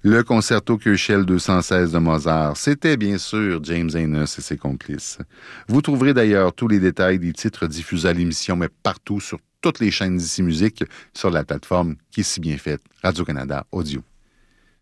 Le concerto Köchel 216 de Mozart, c'était bien sûr James Ehnes et ses complices. Vous trouverez d'ailleurs tous les détails des titres diffusés à l'émission, mais partout sur toutes les chaînes d'Ici Musique, sur la plateforme qui est si bien faite, Radio-Canada Audio.